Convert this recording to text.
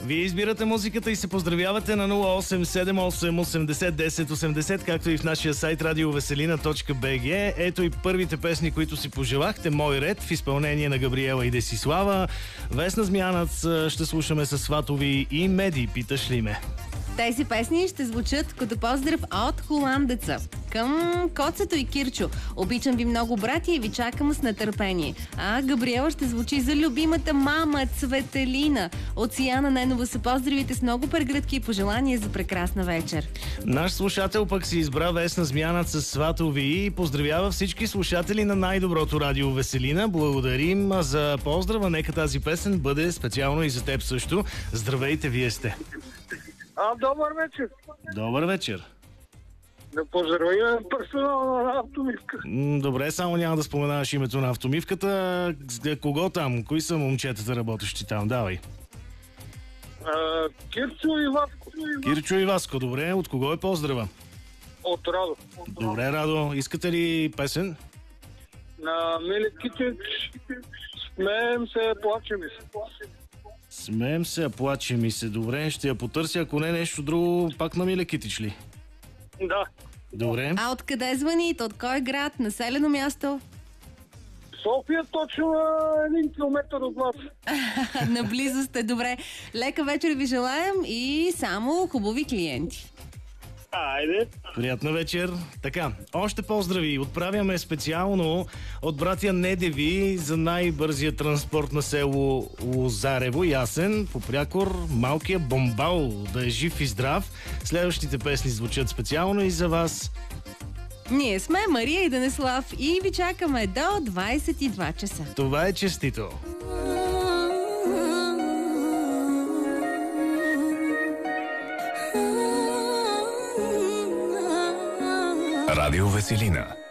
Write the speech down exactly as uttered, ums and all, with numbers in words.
Вие избирате музиката и се поздравявате на нула осем седем осем осемдесет десет осемдесет, както и в нашия сайт радиовеселина точка би джи. Ето и първите песни, които си пожелахте. Мой ред в изпълнение на Габриела и Десислава. Весна Змянац ще слушаме с Сватови и Меди, питаш ли ме? Тези песни ще звучат като поздрав от холандеца към Коцето и Кирчо. Обичам ви много, братя, и ви чакам с нетърпение. А Габриела ще звучи за любимата мама Цветелина. От Сияна Ненова са поздравите с много прегръдки и пожелания за прекрасна вечер. Наш слушател пък си избра Весна Змянац с Сватови и поздравява всички слушатели на най-доброто радио Веселина. Благодарим за поздрава. Нека тази песен бъде специално и за теб също. Здравейте, вие сте. А, добър вечер. Добър вечер. Да поздравя персонала на автомивка. М, Добре, само няма да споменаваш името на автомивката. С кого там? Кои са момчетата, работещи там? Давай. А, Кирчо и Васко. Кирчо и Васко, добре. От кого е поздрава? От Радо. Добре, Радо. Искате ли песен? На Мили Китич. Смеем се, плачем се. Смеем се, плаче ми се. Добре, ще я потърся. Ако не нещо друго, пак на Миле Китич ли? Да. Добре. А откъде звъните? От кой град? Населено място? София точно на един километър от вас. Наблизо сте, добре. Лека вечер ви желаем и само хубави клиенти. Айде. Приятна вечер. Така, още поздрави. Отправяме специално от братя Недеви за най-бързия транспорт на село Лозарево. Ясен, по прякор, малкия бомбал да е жив и здрав. Следващите песни звучат специално и за вас. Ние сме Мария и Денислав и ви чакаме до двайсет и два часа. Това е честито. Радио Веселина.